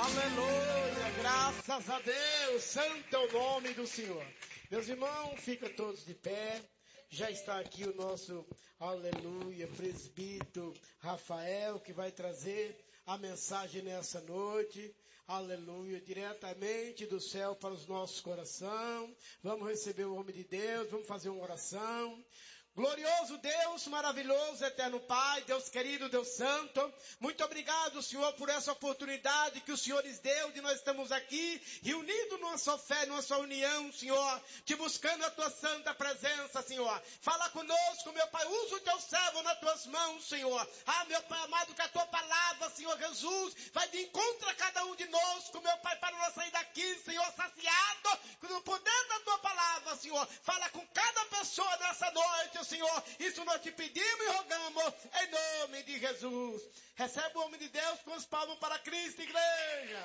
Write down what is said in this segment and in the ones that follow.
Aleluia, graças a Deus, santo é o nome do Senhor. Meus irmãos, fica todos de pé. Já está aqui o nosso, aleluia, presbítero Rafael, que vai trazer a mensagem nessa noite. Aleluia, diretamente do céu para os nossos corações. Vamos receber o homem de Deus, vamos fazer uma oração. Glorioso Deus, maravilhoso, eterno Pai, Deus querido, Deus santo, muito obrigado, Senhor, por essa oportunidade que o Senhor nos deu de nós estamos aqui, reunidos numa só fé, numa só união, Senhor, te buscando a tua santa presença, Senhor. Fala conosco, meu Pai, usa o teu servo nas tuas mãos, Senhor. Ah, meu Pai amado, que a tua palavra, Senhor Jesus, vai de encontro a cada um de nós, meu Pai, para nós sair daqui, Senhor, saciado com o poder da tua palavra, Senhor. Fala com cada pessoa nessa noite, Senhor, isso nós te pedimos e rogamos em nome de Jesus. Recebe o homem de Deus com as palmas para Cristo, igreja.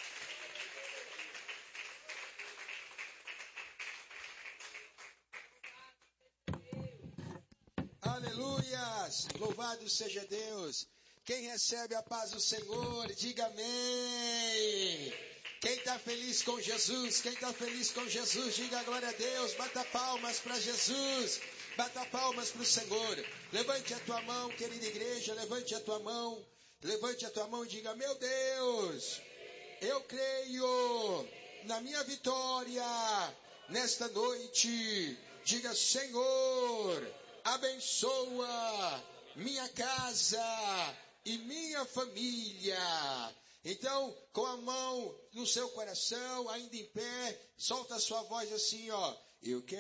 Aleluias, louvado seja Deus. Quem recebe a paz do Senhor, diga amém. Quem está feliz com Jesus, diga glória a Deus, bata palmas para Jesus, bata palmas para o Senhor. Levante a tua mão, querida igreja, levante a tua mão e diga, meu Deus, eu creio na minha vitória nesta noite. Diga, Senhor, abençoa minha casa e minha família. Então, com a mão no seu coração, ainda em pé, solta a sua voz assim, ó. Eu quero